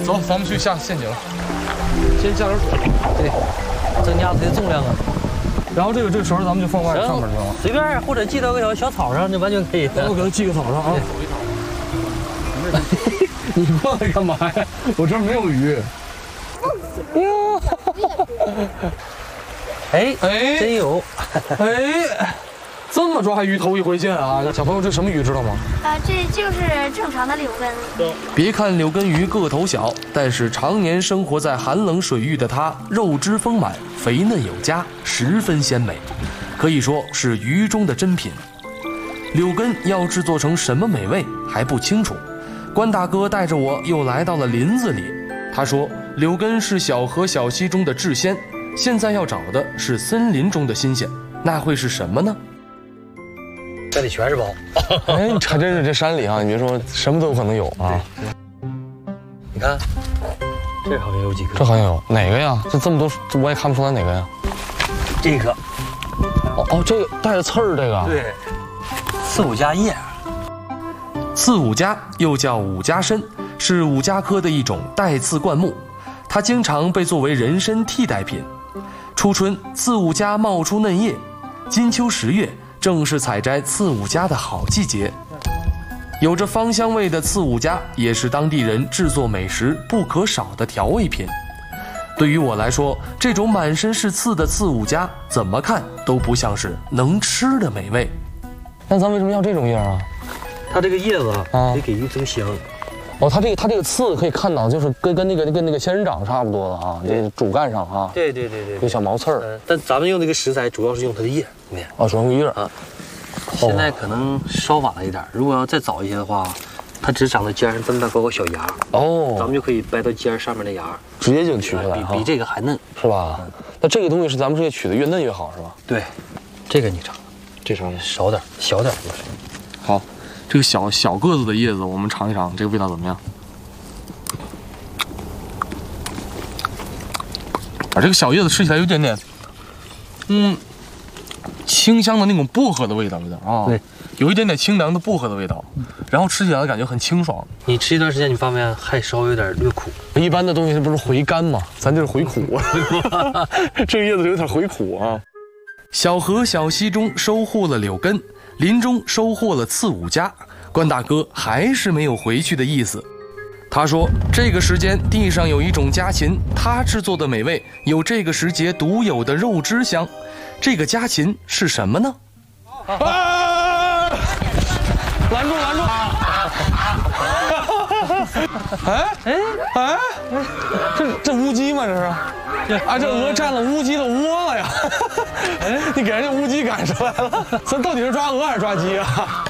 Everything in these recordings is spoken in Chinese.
走，咱们去下陷阱，先下点水。 对，增加它的重量啊。 然后这个绳咱们就放外上面去了， 随便或者系到个小草上就完全可以。 我给它系个草上啊。你放它干嘛呀？我这儿没有鱼。哟， 哎，真有， 哎，这么抓鱼头一回见啊！小朋友，这什么鱼知道吗？ 这就是正常的柳根。 别看柳根鱼个头小，但是常年生活在寒冷水域的它，肉质丰满，肥嫩有加，十分鲜美，可以说是鱼中的珍品。柳根要制作成什么美味还不清楚，关大哥带着我又来到了林子里。他说，柳根是小河小溪中的至鲜，现在要找的是森林中的新鲜，那会是什么呢？ 这里全是宝。 哎，你还真是这山里啊，你别说什么都有可能有啊。 你看，这好像有几个。 这好像有哪个呀？这么多，我也看不出来哪个呀。 这个。 哦，这个带着刺儿，这个。 对。刺五加叶。 刺五加又叫五加参，是五加科的一种带刺灌木，它经常被作为人参替代品。初春，刺五加冒出嫩叶，金秋10月。正是采摘刺五加的好季节，有着芳香味的刺五加也是当地人制作美食不可少的调味品。对于我来说，这种满身是刺的刺五加，怎么看都不像是能吃的美味。 那咱为什么要这种叶啊？ 它这个叶子可以给鱼增香。 哦，它这个刺可以看到，就是跟那个仙人掌差不多的啊，这主干上啊。 对， 有小毛刺儿。 但咱们用这个食材主要是用它的叶。 哦，主要用叶啊。 现在可能稍晚了一点，如果要再早一些的话，它只长在尖上这么大高个小芽。哦，咱们就可以掰到尖上面的芽， 直接就取下来， 比这个还嫩， 是吧？那这个东西是咱们是取的越嫩越好，是吧？ 对，这个你尝， 这尝少点，小点就是。 好。这个小个子的叶子，我们尝一尝，这个味道怎么样？这个小叶子吃起来有点点，清香的那种薄荷的味道，有点啊， 对， 有一点点清凉的薄荷的味道，然后吃起来感觉很清爽。 你吃一段时间，你发现还稍微有点略苦。 一般的东西不是回甘吗？咱这是回苦，这个叶子有点回苦啊。 小河小溪中收获了柳根，林中收获了刺五加，关大哥还是没有回去的意思。他说，这个时间地上有一种家禽，他制作的美味有这个时节独有的肉汁香。这个家禽是什么呢？ 拦住！这乌鸡吗？这是？啊，这鹅占了乌鸡的窝了呀！你给人家乌鸡赶出来了，咱到底是抓鹅还是抓鸡啊？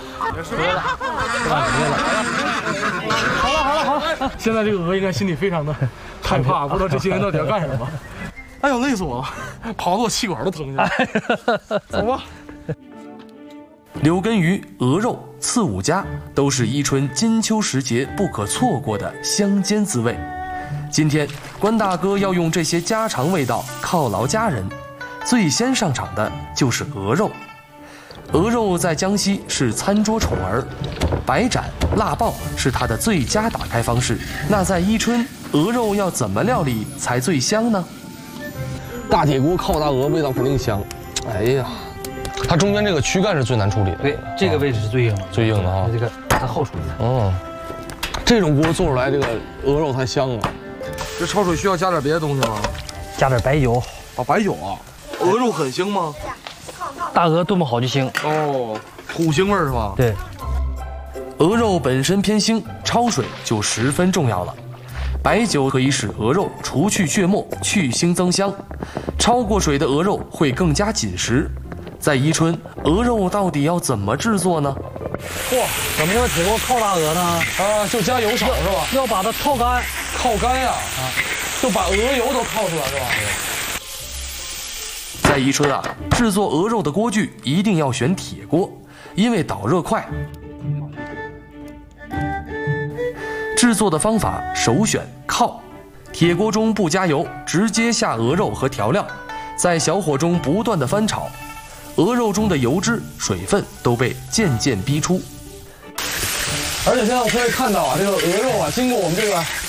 好了，现在这个鹅应该心里非常的害怕，不知道这些人到底要干什么。哎呦，累死我了，跑得我气管都疼下来。走吧。 柳根鱼、鹅肉、刺五加都是伊春金秋时节不可错过的香煎滋味。今天关大哥要用这些家常味道犒劳家人，最先上场的就是鹅肉。鹅肉在江西是餐桌宠儿，白斩、腊爆是它的最佳打开方式。那在伊春，鹅肉要怎么料理才最香呢？ 大铁锅靠大鹅，味道肯定香。哎呀，它中间这个躯干是最难处理的。 对，这个位置是最硬的， 最硬的啊。 这个把它后处理。 这种锅做出来，这个鹅肉太香了。这焯水需要加点别的东西吗？ 加点白酒。 白酒啊。鹅肉很腥吗？ 大鹅炖不好就腥。 哦，土腥味是吧？ 对。 鹅肉本身偏腥，焯水就十分重要了。白酒可以使鹅肉除去血沫，去腥增香。焯过水的鹅肉会更加紧实。在伊春，鹅肉到底要怎么制作呢？ 嚯，怎么叫铁锅靠大鹅呢？ 啊，就加油少是吧？ 要把它泡干。 靠干呀！就把鹅油都靠出来是吧？ 在伊春啊，制作鹅肉的锅具一定要选铁锅，因为导热快。制作的方法首选靠，铁锅中不加油，直接下鹅肉和调料，在小火中不断的翻炒，鹅肉中的油脂、水分都被渐渐逼出。 而且现在我可以看到啊，这个鹅肉啊，经过我们这个